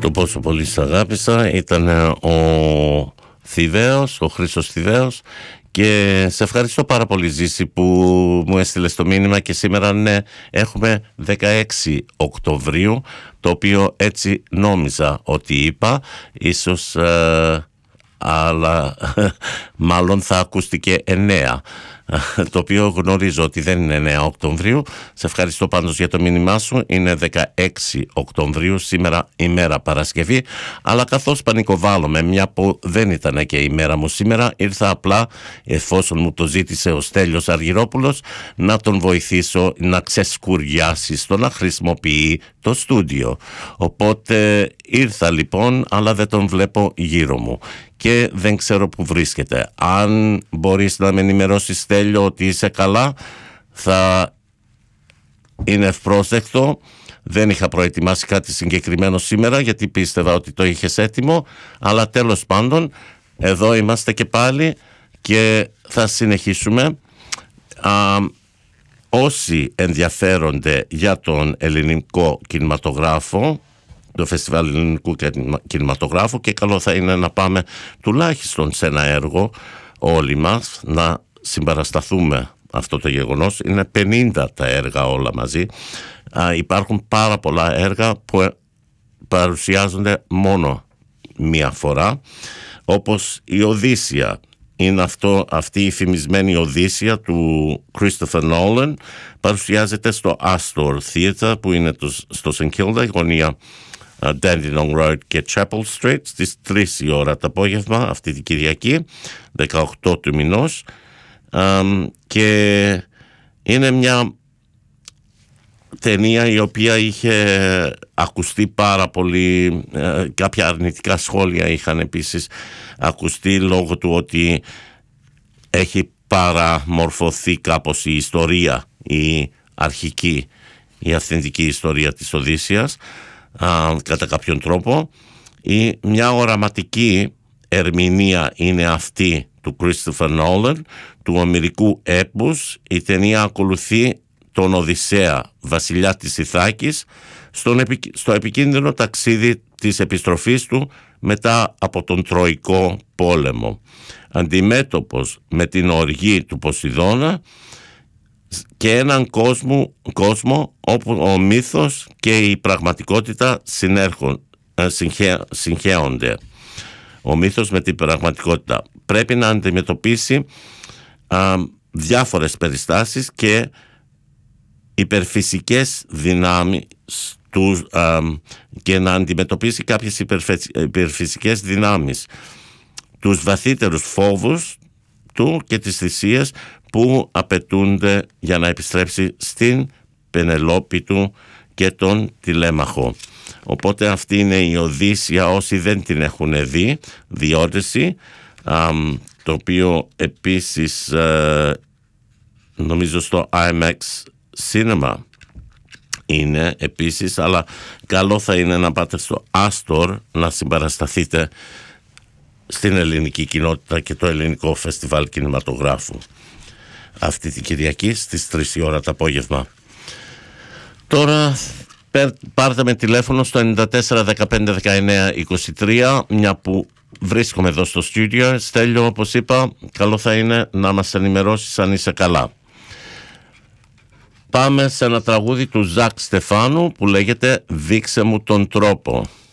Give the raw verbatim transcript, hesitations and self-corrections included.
Το πόσο πολύ σ' αγάπησα ήταν ο Θηβαίος, ο Χρήστος Θηβαίος, και σε ευχαριστώ πάρα πολύ, Ζήση, που μου έστειλες το μήνυμα. Και σήμερα, ναι, έχουμε δεκαέξι Οκτωβρίου, το οποίο έτσι νόμιζα ότι είπα, ίσως ε, αλλά μάλλον θα ακούστηκε εννέα, το οποίο γνωρίζω ότι δεν είναι εννέα Οκτωβρίου. Σε ευχαριστώ πάντως για το μήνυμά σου. Είναι δεκαέξι Οκτωβρίου σήμερα, ημέρα Παρασκευή, αλλά καθώς πανικοβάλλομαι, μια που δεν ήταν και η μέρα μου σήμερα, ήρθα απλά, εφόσον μου το ζήτησε ο Στέλιος Αργυρόπουλος, να τον βοηθήσω να ξεσκουριάσει στο να χρησιμοποιεί το στούντιο. Οπότε ήρθα λοιπόν, αλλά δεν τον βλέπω γύρω μου και δεν ξέρω που βρίσκεται. Αν μπορείς να με ενημερώσεις, Στέλιο, ότι είσαι καλά, θα είναι ευπρόσδεκτο. Δεν είχα προετοιμάσει κάτι συγκεκριμένο σήμερα, γιατί πίστευα ότι το είχες έτοιμο, αλλά τέλος πάντων εδώ είμαστε και πάλι και θα συνεχίσουμε. Α, όσοι ενδιαφέρονται για τον ελληνικό κινηματογράφο, το Φεστιβάλ Ελληνικού Κινηματογράφου, και καλό θα είναι να πάμε τουλάχιστον σε ένα έργο όλοι μας, να συμπαρασταθούμε αυτό το γεγονός. Είναι πενήντα τα έργα όλα μαζί. Α, υπάρχουν πάρα πολλά έργα που παρουσιάζονται μόνο μία φορά, όπως η Οδύσσεια. Είναι αυτό, αυτή η φημισμένη Οδύσσεια του Christopher Nolan. Παρουσιάζεται στο Astor Theatre, που είναι το, στο Σεντ Κίλντα, γωνία uh, Dandenong Road και Chapel Street, στις τρεις η ώρα το απόγευμα αυτή την Κυριακή, δεκαοκτώ του μηνός. Um, και είναι μια ταινία η οποία είχε ακουστεί πάρα πολύ, ε, κάποια αρνητικά σχόλια είχαν επίσης ακουστεί λόγω του ότι έχει παραμορφωθεί κάπως η ιστορία, η αρχική, η αυθεντική ιστορία της Οδύσσειας, α, κατά κάποιον τρόπο. Η, μια οραματική ερμηνεία είναι αυτή του Christopher Nolan, του ομηρικού έπους. Η ταινία ακολουθεί τον Οδυσσέα, βασιλιά της Ιθάκης, στον, στο επικίνδυνο ταξίδι της επιστροφής του μετά από τον Τροϊκό πόλεμο, αντιμέτωπος με την οργή του Ποσειδώνα και έναν κόσμο, κόσμο όπου ο μύθος και η πραγματικότητα συνέρχον, συγχέ, συγχέονται. Ο μύθος με την πραγματικότητα πρέπει να αντιμετωπίσει α, διάφορες περιστάσεις και υπερφυσικές δυνάμεις τους, α, και να αντιμετωπίσει κάποιες υπερφυσικές δυνάμεις, τους βαθύτερους φόβους του και τις θυσίες που απαιτούνται για να επιστρέψει στην Πενελόπη του και τον Τηλέμαχο. Οπότε αυτή είναι η Οδύσσεια, όσοι δεν την έχουν δει, The Odyssey, α, το οποίο επίσης α, νομίζω στο άι εμ εξ Cinema είναι επίσης, αλλά καλό θα είναι να πάτε στο Astor να συμπαρασταθείτε στην ελληνική κοινότητα και το ελληνικό φεστιβάλ κινηματογράφου αυτή την Κυριακή στις τρεις η ώρα το απόγευμα. Τώρα πάρτε με τηλέφωνο στο εννιά τέσσερα δεκαπέντε δεκαεννέα είκοσι τρία, μια που βρίσκομαι εδώ στο στούντιο. Στέλιο, όπως είπα, καλό θα είναι να μας ενημερώσεις αν είσαι καλά. Πάμε σε ένα τραγούδι του Ζακ Στεφάνου που λέγεται «Δείξε μου τον τρόπο».